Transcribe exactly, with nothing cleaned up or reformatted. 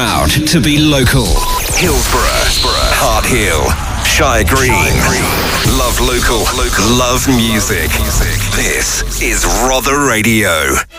proud to be local. Hillsborough, Hart Hill, Shire Green. Love local, love music. This is Rother Radio.